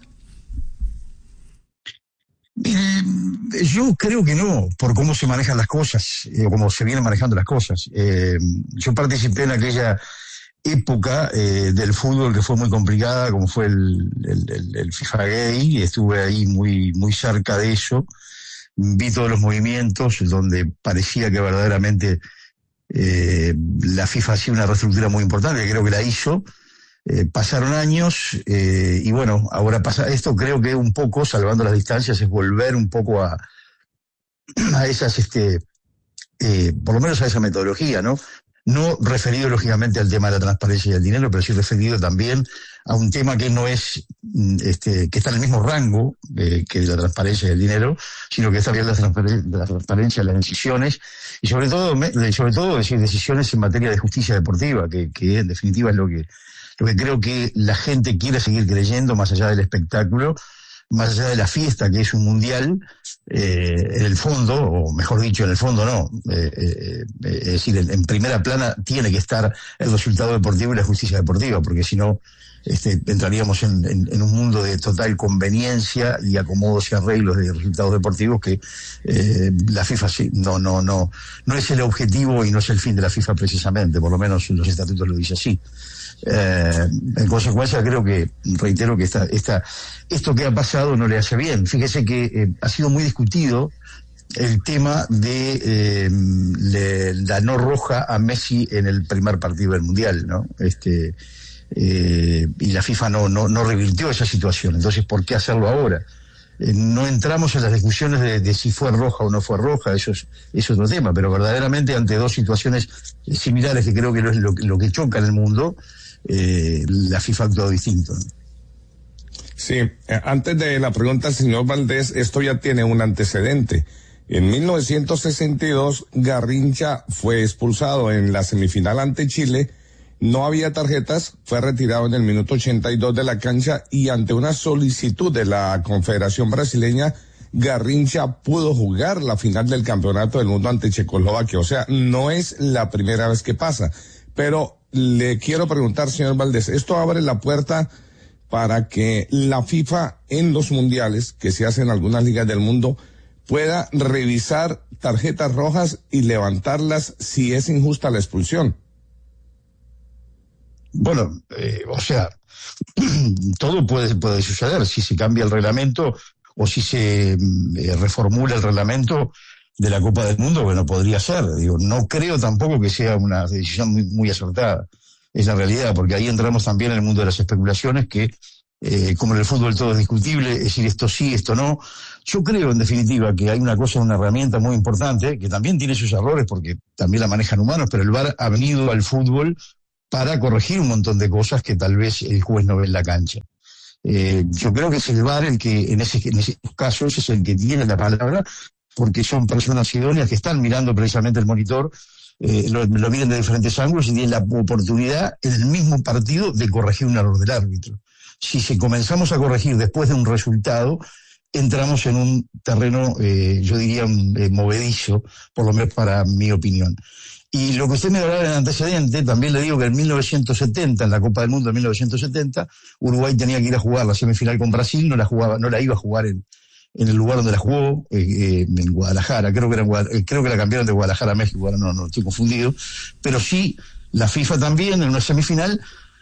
Eh, yo creo que no, por cómo se manejan las cosas, eh, o cómo se vienen manejando las cosas. Eh, yo participé en aquella época eh, del fútbol que fue muy complicada, como fue el, el, el, el FIFA Gay, y estuve ahí muy, muy cerca de eso. Vi todos los movimientos donde parecía que verdaderamente eh, la FIFA hacía una reestructura muy importante, que creo que la hizo. Eh, pasaron años eh, y bueno, ahora pasa esto. Creo que un poco, salvando las distancias, es volver un poco a, a esas, este, eh, por lo menos a esa metodología, ¿no? No referido lógicamente al tema de la transparencia y el dinero, pero sí referido también a un tema que no es, este, que está en el mismo rango eh, que la transparencia y el dinero, sino que está bien la, transparen la transparencia, las decisiones y sobre todo, sobre todo decir decisiones en materia de justicia deportiva, que, que en definitiva es lo que Lo que creo que la gente quiere seguir creyendo, más allá del espectáculo, más allá de la fiesta que es un mundial, eh, en el fondo, o mejor dicho, en el fondo no, eh, eh, es decir, en, en primera plana tiene que estar el resultado deportivo y la justicia deportiva, porque si no, este, entraríamos en, en, en un mundo de total conveniencia y acomodos y arreglos de resultados deportivos que eh, la FIFA sí, no, no, no, no es el objetivo y no es el fin de la FIFA precisamente, por lo menos los estatutos lo dice así. Eh, en consecuencia creo que, reitero que esta, esta, esto que ha pasado no le hace bien. Fíjese que eh, ha sido muy discutido el tema de eh, le, la no roja a Messi en el primer partido del Mundial, ¿no? Este, eh, y la FIFA no, no, no revirtió esa situación. Entonces, ¿por qué hacerlo ahora? Eh, no entramos en las discusiones de, de si fue roja o no fue roja, eso es, es otro tema, pero verdaderamente ante dos situaciones similares que creo que es lo, lo que choca en el mundo, Eh, la FIFA ha actuado distinto, ¿no? Sí, eh, antes de la pregunta, señor Valdés, esto ya tiene un antecedente. En mil novecientos sesenta y dos, Garrincha fue expulsado en la semifinal ante Chile, no había tarjetas, fue retirado en el minuto ochenta y dos de la cancha y ante una solicitud de la Confederación Brasileña, Garrincha pudo jugar la final del Campeonato del Mundo ante Checoslovaquia. O sea, no es la primera vez que pasa, pero le quiero preguntar, señor Valdés, ¿esto abre la puerta para que la FIFA en los mundiales que se hacen en algunas ligas del mundo pueda revisar tarjetas rojas y levantarlas si es injusta la expulsión? Bueno, eh, o sea, todo puede, puede suceder si se cambia el reglamento o si se eh, reformula el reglamento de la Copa del Mundo, bueno, podría ser. Digo, no creo tampoco que sea una decisión muy, muy acertada. Es la realidad, porque ahí entramos también en el mundo de las especulaciones que eh, como en el fútbol todo es discutible, es decir, esto sí, esto no. Yo creo, en definitiva, que hay una cosa, una herramienta muy importante, que también tiene sus errores, porque también la manejan humanos, pero el V A R ha venido al fútbol para corregir un montón de cosas que tal vez el juez no ve en la cancha. Eh, yo creo que es el V A R el que, en, ese, en esos casos, es el que tiene la palabra, porque son personas idóneas que están mirando precisamente el monitor, eh, lo, lo miran de diferentes ángulos y tienen la oportunidad en el mismo partido de corregir un error del árbitro. Si se comenzamos a corregir después de un resultado, entramos en un terreno, eh, yo diría, un, eh, movedizo, por lo menos para mi opinión. Y lo que usted me hablaba en antecedente, también le digo que en mil novecientos setenta, en la Copa del Mundo de mil novecientos setenta, Uruguay tenía que ir a jugar la semifinal con Brasil, no la jugaba, no la iba a jugar en, en el lugar donde la jugó, eh, eh, en Guadalajara, creo que era en eh, creo que la cambiaron de Guadalajara a México, ahora no, no estoy confundido, pero sí, la FIFA también, en una semifinal,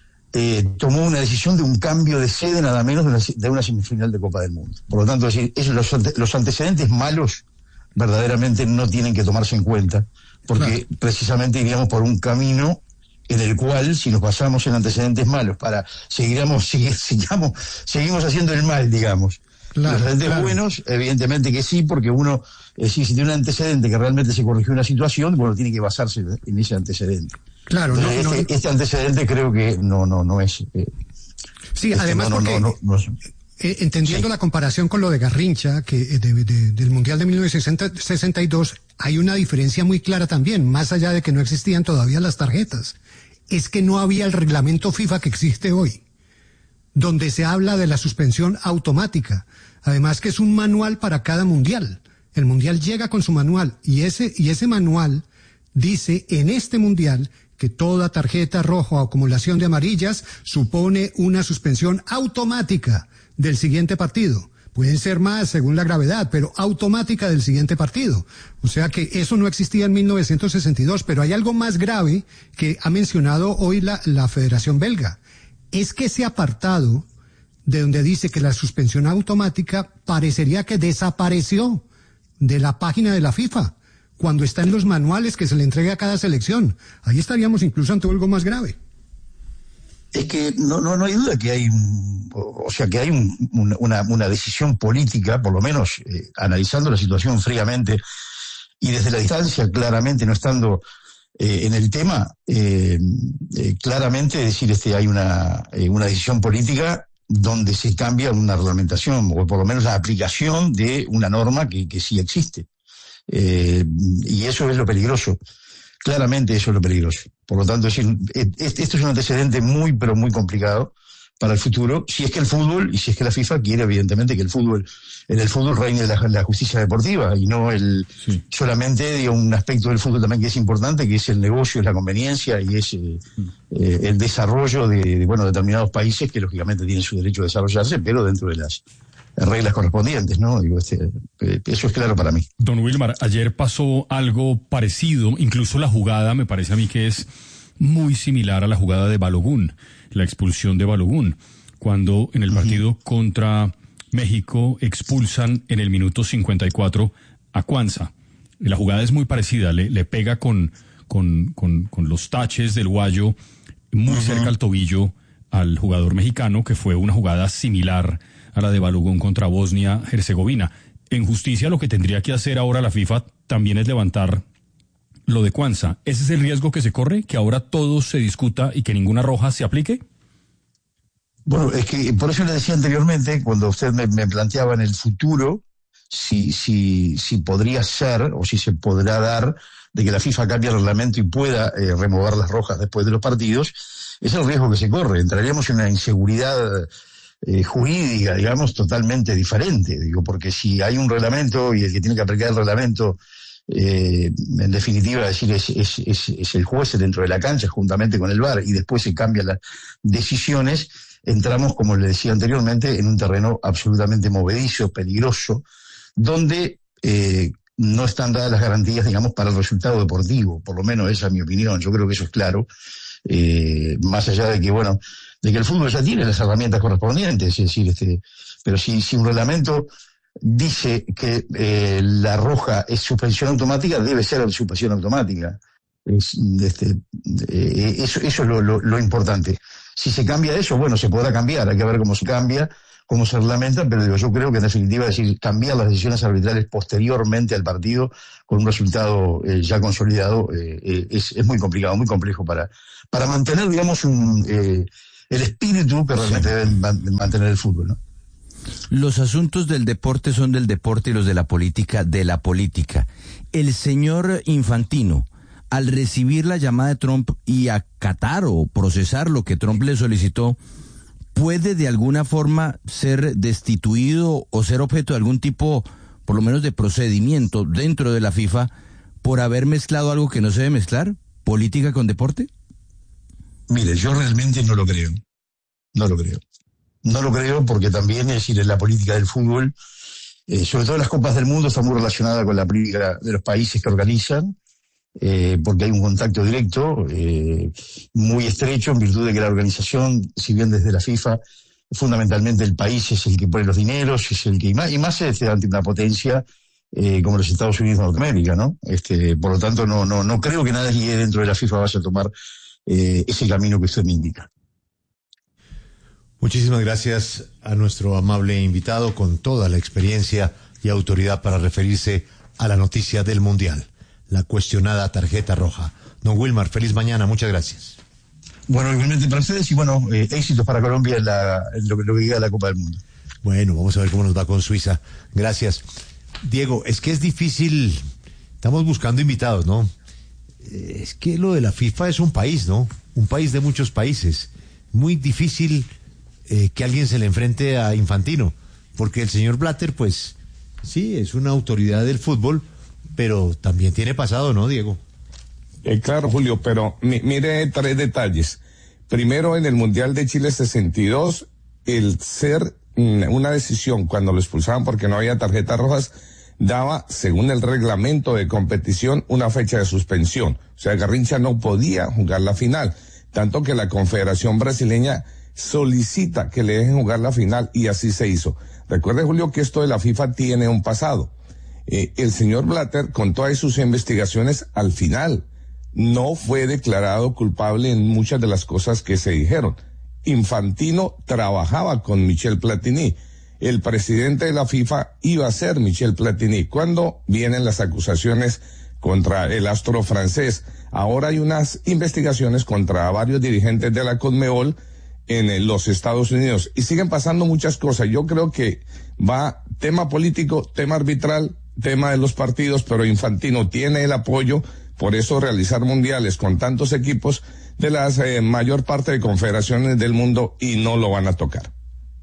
Eh, tomó una decisión de un cambio de sede nada menos de una, de una semifinal de Copa del Mundo. Por lo tanto, es decir, esos, los, ante, los antecedentes malos verdaderamente no tienen que tomarse en cuenta, porque claro, precisamente iríamos por un camino en el cual, si nos basamos en antecedentes malos para seguiramos, sigue, sigamos, seguimos haciendo el mal, digamos. Claro, los antecedentes claro. buenos, evidentemente que sí, porque uno, es decir, si tiene un antecedente que realmente se corrigió una situación, bueno, tiene que basarse en ese antecedente. Claro, no, este, no, este antecedente creo que no, no, no es. Eh, sí, este además, no, porque, no, no, no, no, eh, entendiendo sí. la comparación con lo de Garrincha, que de, de, del Mundial de mil novecientos sesenta y dos, hay una diferencia muy clara también, más allá de que no existían todavía las tarjetas. Es que no había el reglamento FIFA que existe hoy, donde se habla de la suspensión automática. Además que es un manual para cada mundial. El mundial llega con su manual y ese, y ese manual dice en este mundial que toda tarjeta roja o acumulación de amarillas supone una suspensión automática del siguiente partido. Pueden ser más según la gravedad, pero automática del siguiente partido. O sea que eso no existía en mil novecientos sesenta y dos, pero hay algo más grave que ha mencionado hoy la, la Federación Belga. Es que ese apartado de donde dice que la suspensión automática parecería que desapareció de la página de la FIFA, cuando está en los manuales que se le entrega a cada selección. Ahí estaríamos incluso ante algo más grave. Es que no, no, no hay duda que hay, un, o sea, que hay un, una, una decisión política, por lo menos eh, analizando la situación fríamente y desde la distancia, claramente no estando eh, en el tema, eh, eh, claramente decir, este, hay una, eh, una decisión política donde se cambia una reglamentación, o por lo menos la aplicación de una norma que, que sí existe. Eh, y eso es lo peligroso. Claramente eso es lo peligroso. Por lo tanto, es decir, este, esto es un antecedente muy, pero muy complicado para el futuro, si es que el fútbol, y si es que la FIFA quiere, evidentemente, que el fútbol, en el fútbol reine la, la justicia deportiva, y no el sí. solamente digo, un aspecto del fútbol también que es importante, que es el negocio, es la conveniencia, y es eh, eh, el desarrollo de, de, bueno, determinados países que, lógicamente, tienen su derecho a desarrollarse, pero dentro de las reglas correspondientes, ¿no? Digo, este, eso es claro para mí. Don Wilmar, ayer pasó algo parecido, incluso la jugada me parece a mí que es muy similar a la jugada de Balogun, la expulsión de Balogun, cuando en el partido uh-huh. contra México expulsan en el minuto cincuenta y cuatro a Cuanza. La jugada es muy parecida, le, le pega con, con, con, con los taches del guayo muy uh-huh. cerca al tobillo al jugador mexicano, que fue una jugada similar a la de Balogun contra Bosnia-Herzegovina. En justicia, lo que tendría que hacer ahora la FIFA también es levantar lo de Cuanza. ¿Ese es el riesgo que se corre? ¿Que ahora todo se discuta y que ninguna roja se aplique? Bueno, es que por eso le decía anteriormente, cuando usted me, me planteaba en el futuro, si, si, si podría ser, o si se podrá dar, de que la FIFA cambie el reglamento y pueda eh, remover las rojas después de los partidos, es el riesgo que se corre. Entraríamos en una inseguridad Eh, jurídica, digamos, totalmente diferente, digo, porque si hay un reglamento y el que tiene que aplicar el reglamento, eh, en definitiva, es decir, es, es, es, es el juez dentro de la cancha, juntamente con el V A R, y después se cambian las decisiones, entramos, como le decía anteriormente, en un terreno absolutamente movedizo, peligroso, donde eh, no están dadas las garantías, digamos, para el resultado deportivo, por lo menos esa es mi opinión, yo creo que eso es claro, eh, más allá de que, bueno, de que el fútbol ya tiene las herramientas correspondientes, es decir, este, pero si, si un reglamento dice que eh, la roja es suspensión automática, debe ser suspensión automática. Es, este, eh, eso, eso es lo, lo, lo importante. Si se cambia eso, bueno, se podrá cambiar, hay que ver cómo se cambia, cómo se reglamenta, pero digo, yo creo que en definitiva decir cambiar las decisiones arbitrales posteriormente al partido con un resultado eh, ya consolidado eh, eh, es, es muy complicado, muy complejo para, para mantener, digamos, un, eh, el espíritu que realmente sí. deben mantener el fútbol, ¿no? Los asuntos del deporte son del deporte y los de la política de la política. El señor Infantino, al recibir la llamada de Trump y acatar o procesar lo que Trump le solicitó, ¿puede de alguna forma ser destituido o ser objeto de algún tipo, por lo menos de procedimiento dentro de la FIFA, por haber mezclado algo que no se debe mezclar, política con deporte? Mire, yo realmente no lo creo, no lo creo. No lo creo porque también, es decir, en la política del fútbol, eh, sobre todo las Copas del Mundo, está muy relacionada con la política de los países que organizan, eh, porque hay un contacto directo, eh, muy estrecho, en virtud de que la organización, si bien desde la FIFA, fundamentalmente el país es el que pone los dineros, es el que, y más, y más este, ante una potencia eh, como los Estados Unidos de Norteamérica, ¿no? Este, por lo tanto, no, no, no creo que nadie dentro de la FIFA vaya a tomar eh, ese camino que usted me indica. Muchísimas gracias a nuestro amable invitado con toda la experiencia y autoridad para referirse a la noticia del Mundial, la cuestionada tarjeta roja. Don Wilmar, feliz mañana, muchas gracias. Bueno, igualmente para ustedes y bueno, eh, éxitos para Colombia en, la, en lo, lo que diga la Copa del Mundo. Bueno, vamos a ver cómo nos va con Suiza. Gracias. Diego, es que es difícil, estamos buscando invitados, ¿no? Es que lo de la FIFA es un país, ¿no? Un país de muchos países. Muy difícil eh, que alguien se le enfrente a Infantino, porque el señor Blatter, pues, sí, es una autoridad del fútbol, pero también tiene pasado, ¿no, Diego? Eh, claro, Julio, pero mi, mire tres detalles. Primero, en el Mundial de Chile sesenta y dos, el ser mm, una decisión cuando lo expulsaban porque no había tarjetas rojas, daba, según el reglamento de competición, una fecha de suspensión. O sea, Garrincha no podía jugar la final, tanto que la Confederación Brasileña solicita que le dejen jugar la final y así se hizo. Recuerde, Julio, que esto de la FIFA tiene un pasado. Eh, el señor Blatter, con todas sus investigaciones, al final no fue declarado culpable en muchas de las cosas que se dijeron. Infantino trabajaba con Michel Platini. El presidente de la FIFA iba a ser Michel Platini. Cuando vienen las acusaciones contra el astro francés, ahora hay unas investigaciones contra varios dirigentes de la Conmebol en los Estados Unidos y siguen pasando muchas cosas. Yo creo que va tema político, tema arbitral, tema de los partidos, pero Infantino tiene el apoyo. Por eso realizar mundiales con tantos equipos de la eh, mayor parte de confederaciones del mundo y no lo van a tocar.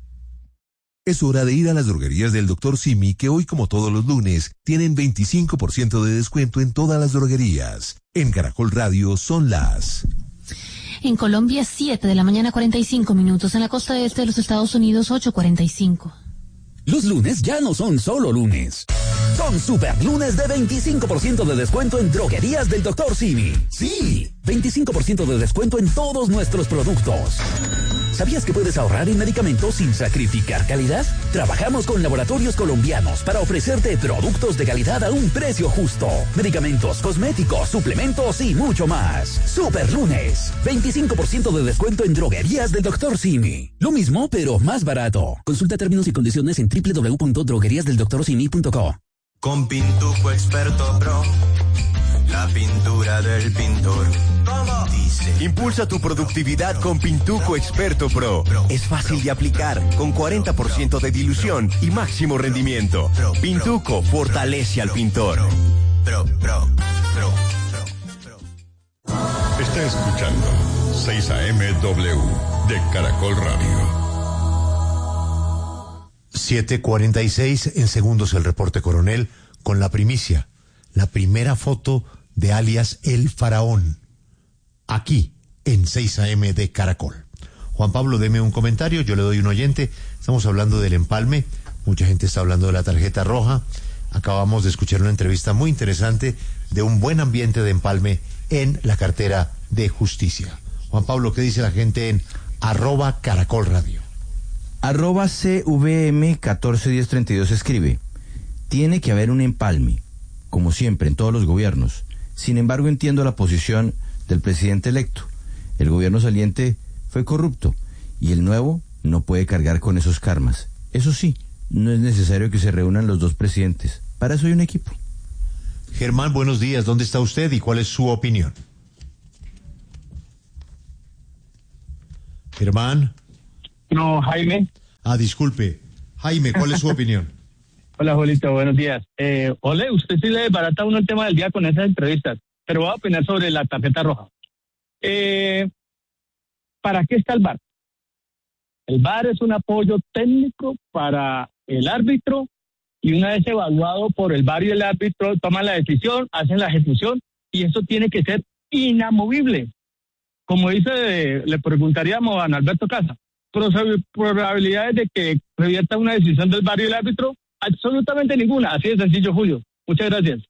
Es hora de ir a las droguerías del doctor Simi, que hoy, como todos los lunes, tienen veinticinco por ciento de descuento en todas las droguerías. En Caracol Radio son las... En Colombia, siete de la mañana, cuarenta y cinco minutos. En la costa este de los Estados Unidos, ocho cuarenta y cinco. Los lunes ya no son solo lunes. Son super lunes de veinticinco por ciento de descuento en droguerías del doctor Simi. Sí, veinticinco por ciento de descuento en todos nuestros productos. ¿Sabías que puedes ahorrar en medicamentos sin sacrificar calidad? Trabajamos con laboratorios colombianos para ofrecerte productos de calidad a un precio justo. Medicamentos, cosméticos, suplementos y mucho más. Super lunes, veinticinco por ciento de descuento en droguerías del doctor Simi. Lo mismo, pero más barato. Consulta términos y condiciones en doble u doble u doble u punto droguerías del doctor simi punto co. Con Pintuco Experto Pro, la pintura del pintor. ¿Cómo? Dice. Impulsa tu productividad con Pintuco Experto Pro. Es fácil de aplicar, con cuarenta por ciento de dilución y máximo rendimiento. Pintuco fortalece al pintor. Pro, pro, pro, pro. Está escuchando seis A M W de Caracol Radio. siete cuarenta y seis, en segundos el reporte coronel con la primicia, la primera foto de alias El Faraón, aquí en seis A M de Caracol. Juan Pablo, deme un comentario, yo le doy un oyente. Estamos hablando del empalme, mucha gente está hablando de la tarjeta roja. Acabamos de escuchar una entrevista muy interesante de un buen ambiente de empalme en la cartera de justicia. Juan Pablo, ¿qué dice la gente en arroba Caracol Radio? Arroba C V M catorce diez treinta y dos escribe: tiene que haber un empalme, como siempre en todos los gobiernos. Sin embargo, entiendo la posición del presidente electo. El gobierno saliente fue corrupto y el nuevo no puede cargar con esos karmas. Eso sí, no es necesario que se reúnan los dos presidentes. Para eso hay un equipo. Germán, buenos días. ¿Dónde está usted y cuál es su opinión? Germán. No, Jaime. Ah, disculpe. Jaime, ¿cuál es su opinión? Hola, Jolito, buenos días. Eh, Ole, usted sí le desbarata uno el tema del día con esas entrevistas, pero voy a opinar sobre la tarjeta roja. Eh, ¿Para qué está el V A R? El V A R es un apoyo técnico para el árbitro y una vez evaluado por el V A R y el árbitro toman la decisión, hacen la ejecución y eso tiene que ser inamovible. Como dice, le preguntaríamos a Ana Alberto Casa, probabilidades de que revierta una decisión del V A R y el árbitro, absolutamente ninguna. Así de sencillo, Julio. Muchas gracias.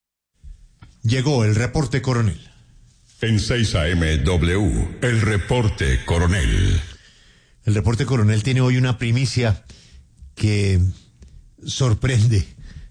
Llegó el reporte coronel. En seis A M W, el reporte coronel. El reporte coronel tiene hoy una primicia que sorprende.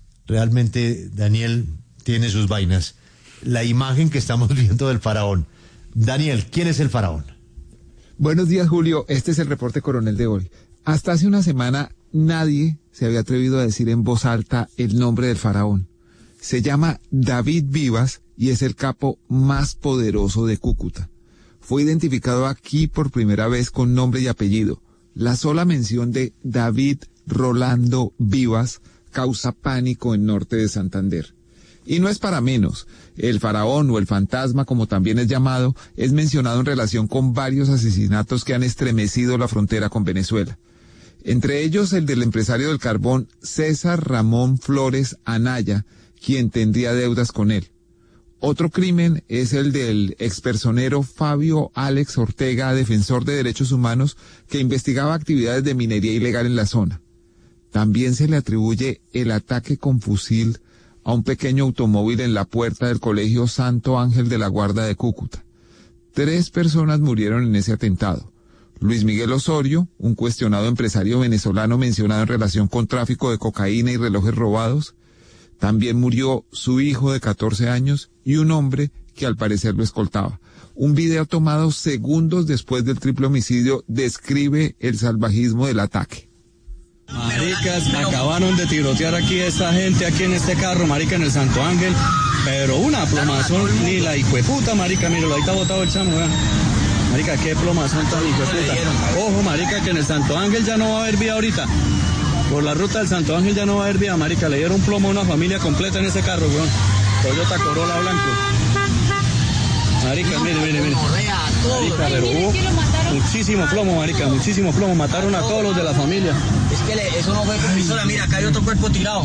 Realmente Daniel tiene sus vainas. La imagen que estamos viendo del faraón. Daniel, ¿quién es el faraón? Buenos días, Julio. Este es el reporte coronel de hoy. Hasta hace una semana nadie se había atrevido a decir en voz alta el nombre del faraón. Se llama David Vivas y es el capo más poderoso de Cúcuta. Fue identificado aquí por primera vez con nombre y apellido. La sola mención de David Rolando Vivas causa pánico en norte de Santander. Y no es para menos. El faraón o el fantasma, como también es llamado, es mencionado en relación con varios asesinatos que han estremecido la frontera con Venezuela. Entre ellos el del empresario del carbón César Ramón Flores Anaya, quien tendría deudas con él. Otro crimen es el del expersonero Fabio Alex Ortega, defensor de derechos humanos, que investigaba actividades de minería ilegal en la zona. También se le atribuye el ataque con fusil a un pequeño automóvil en la puerta del Colegio Santo Ángel de la Guarda de Cúcuta. Tres personas murieron en ese atentado. Luis Miguel Osorio, un cuestionado empresario venezolano mencionado en relación con tráfico de cocaína y relojes robados. También murió su hijo de catorce años y un hombre que al parecer lo escoltaba. Un video tomado segundos después del triple homicidio describe el salvajismo del ataque. Maricas, acabaron de tirotear aquí a esta gente, aquí en este carro, marica, en el Santo Ángel, pero una plomazón, ni la hijueputa, marica, míralo, ahí está botado el chamo, ¿verdad? Marica, qué plomazón tan hijueputa. Ojo, marica, que en el Santo Ángel ya no va a haber vía ahorita. Por la ruta del Santo Ángel ya no va a haber vía, marica, le dieron plomo a una familia completa en ese carro, weón. Toyota Corolla blanco. Marica, mire, mire, mire. Marica, pero hubo muchísimo plomo, marica, muchísimo plomo. Mataron a todos los de la familia. Es que eso no fue con pistola, mira, acá hay otro cuerpo tirado.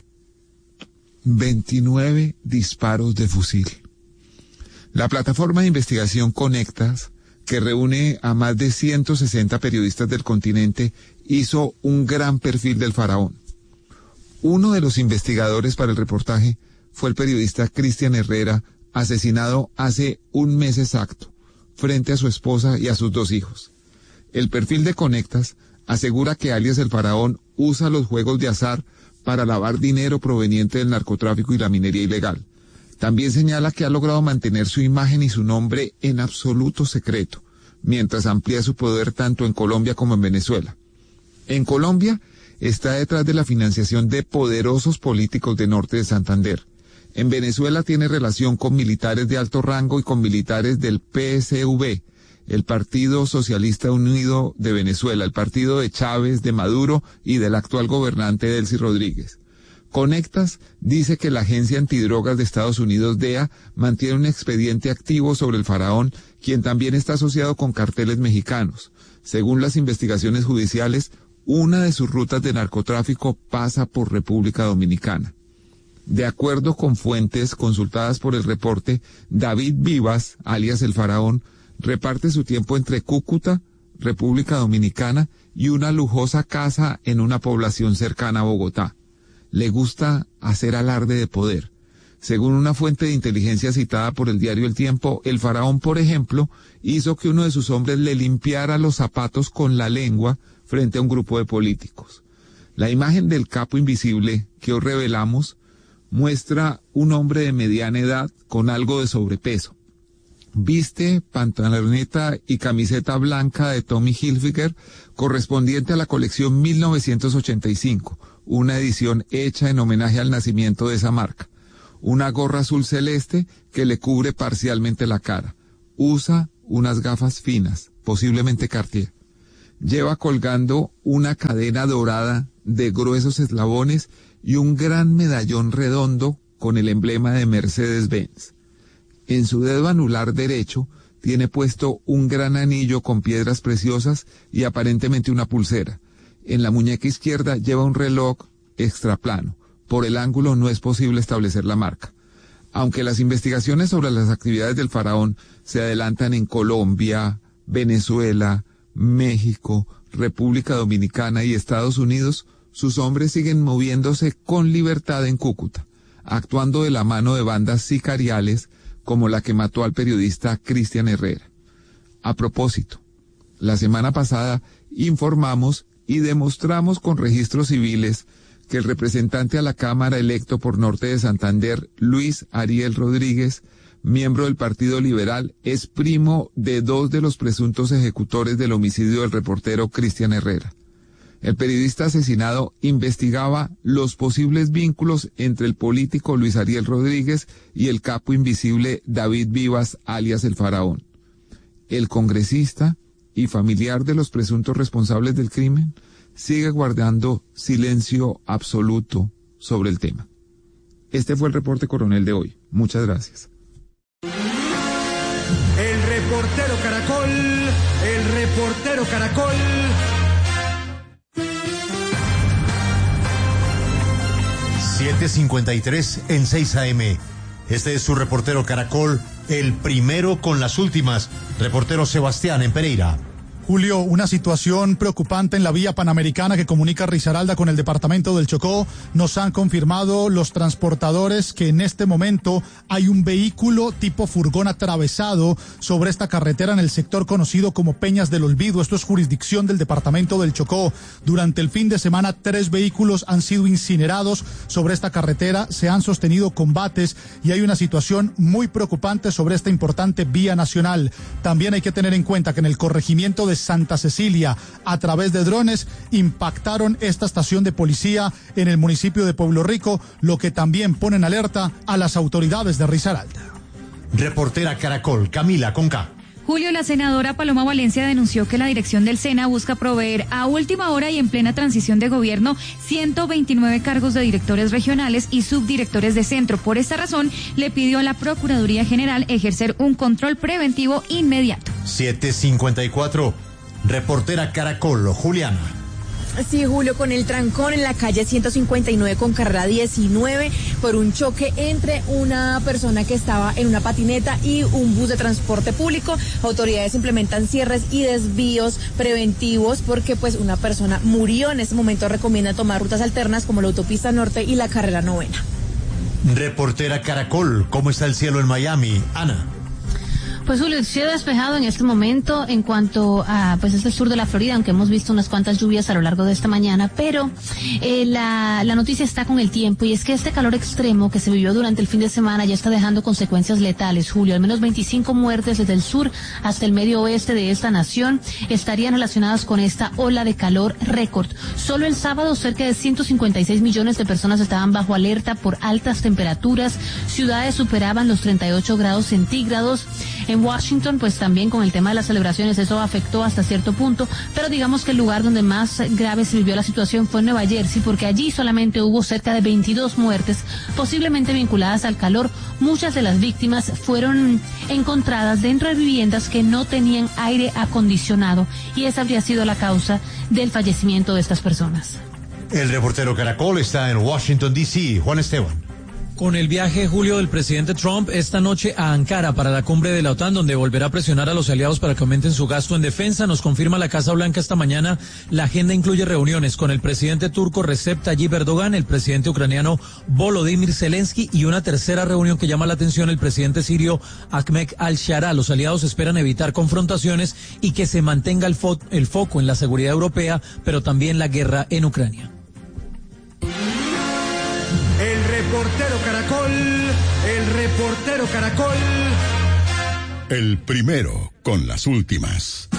veintinueve disparos de fusil. La plataforma de investigación Conectas, que reúne a más de ciento sesenta periodistas del continente, hizo un gran perfil del faraón. Uno de los investigadores para el reportaje fue el periodista Cristian Herrera, asesinado hace un mes exacto, frente a su esposa y a sus dos hijos. El perfil de Conectas asegura que alias el faraón usa los juegos de azar para lavar dinero proveniente del narcotráfico y la minería ilegal. También señala que ha logrado mantener su imagen y su nombre en absoluto secreto, mientras amplía su poder tanto en Colombia como en Venezuela. En Colombia está detrás de la financiación de poderosos políticos de norte de Santander. En Venezuela tiene relación con militares de alto rango y con militares del P S V, el Partido Socialista Unido de Venezuela, el partido de Chávez, de Maduro y del actual gobernante Delcy Rodríguez. Conectas dice que la Agencia Antidrogas de Estados Unidos, D E A, mantiene un expediente activo sobre el faraón, quien también está asociado con carteles mexicanos. Según las investigaciones judiciales, una de sus rutas de narcotráfico pasa por República Dominicana. De acuerdo con fuentes consultadas por el reporte, David Vivas, alias el faraón, reparte su tiempo entre Cúcuta, República Dominicana y una lujosa casa en una población cercana a Bogotá. Le gusta hacer alarde de poder. Según una fuente de inteligencia citada por el diario El Tiempo, el faraón, por ejemplo, hizo que uno de sus hombres le limpiara los zapatos con la lengua frente a un grupo de políticos. La imagen del capo invisible que hoy revelamos muestra un hombre de mediana edad con algo de sobrepeso. Viste pantaloneta y camiseta blanca de Tommy Hilfiger correspondiente a la colección mil novecientos ochenta y cinco, una edición hecha en homenaje al nacimiento de esa marca. Una gorra azul celeste que le cubre parcialmente la cara. Usa unas gafas finas, posiblemente Cartier. Lleva colgando una cadena dorada de gruesos eslabones y un gran medallón redondo con el emblema de Mercedes-Benz. En su dedo anular derecho tiene puesto un gran anillo con piedras preciosas y aparentemente una pulsera. En la muñeca izquierda lleva un reloj extraplano. Por el ángulo no es posible establecer la marca. Aunque las investigaciones sobre las actividades del faraón se adelantan en Colombia, Venezuela, México, República Dominicana y Estados Unidos, sus hombres siguen moviéndose con libertad en Cúcuta, actuando de la mano de bandas sicariales como la que mató al periodista Cristian Herrera. A propósito, la semana pasada informamos y demostramos con registros civiles que el representante a la Cámara electo por Norte de Santander, Luis Ariel Rodríguez, miembro del Partido Liberal, es primo de dos de los presuntos ejecutores del homicidio del reportero Cristian Herrera. El periodista asesinado investigaba los posibles vínculos entre el político Luis Ariel Rodríguez y el capo invisible David Vivas, alias el Faraón. El congresista y familiar de los presuntos responsables del crimen sigue guardando silencio absoluto sobre el tema. Este fue el reporte coronel de hoy. Muchas gracias. El reportero Caracol, el reportero Caracol. siete cincuenta y tres en seis A M. Este es su reportero Caracol, el primero con las últimas. Reportero Sebastián en Pereira. Julio, una situación preocupante en la vía panamericana que comunica Risaralda con el departamento del Chocó. Nos han confirmado los transportadores que en este momento hay un vehículo tipo furgón atravesado sobre esta carretera en el sector conocido como Peñas del Olvido. Esto es jurisdicción del departamento del Chocó. Durante el fin de semana, tres vehículos han sido incinerados sobre esta carretera. Se han sostenido combates y hay una situación muy preocupante sobre esta importante vía nacional. También hay que tener en cuenta que en el corregimiento de Santa Cecilia, a través de drones, impactaron esta estación de policía en el municipio de Pueblo Rico, lo que también pone en alerta a las autoridades de Risaralda. Reportera Caracol, Camila Conca. Julio, la senadora Paloma Valencia denunció que la dirección del SENA busca proveer a última hora y en plena transición de gobierno ciento veintinueve cargos de directores regionales y subdirectores de centro. Por esta razón, le pidió a la Procuraduría General ejercer un control preventivo inmediato. siete cincuenta y cuatro. Reportera Caracol, Juliana. Sí, Julio, con el trancón en la calle ciento cincuenta y nueve con carrera diecinueve por un choque entre una persona que estaba en una patineta y un bus de transporte público. Autoridades implementan cierres y desvíos preventivos porque pues una persona murió. En este momento recomiendan tomar rutas alternas como la autopista norte y la carrera novena. Reportera Caracol, ¿cómo está el cielo en Miami? Ana. Pues Julio, el cielo despejado en este momento en cuanto a, pues es el sur de la Florida, aunque hemos visto unas cuantas lluvias a lo largo de esta mañana, pero eh, la, la noticia está con el tiempo y es que este calor extremo que se vivió durante el fin de semana ya está dejando consecuencias letales, Julio. Al menos veinticinco muertes desde el sur hasta el medio oeste de esta nación estarían relacionadas con esta ola de calor récord. Solo el sábado cerca de ciento cincuenta y seis millones de personas estaban bajo alerta por altas temperaturas, ciudades superaban los treinta y ocho grados centígrados. En Washington, pues también con el tema de las celebraciones, eso afectó hasta cierto punto, pero digamos que el lugar donde más grave se vivió la situación fue en Nueva Jersey, porque allí solamente hubo cerca de veintidós muertes, posiblemente vinculadas al calor. Muchas de las víctimas fueron encontradas dentro de viviendas que no tenían aire acondicionado, y esa habría sido la causa del fallecimiento de estas personas. El reportero Caracol está en Washington, D C Juan Esteban. Con el viaje, Julio, del presidente Trump esta noche a Ankara para la cumbre de la OTAN, donde volverá a presionar a los aliados para que aumenten su gasto en defensa, nos confirma la Casa Blanca esta mañana. La agenda incluye reuniones con el presidente turco Recep Tayyip Erdogan, el presidente ucraniano Volodymyr Zelensky y una tercera reunión que llama la atención, el presidente sirio Ahmed al-Shara. Los aliados esperan evitar confrontaciones y que se mantenga el, fo- el foco en la seguridad europea, pero también la guerra en Ucrania. El reportero Caracol, el reportero Caracol. El primero con las últimas.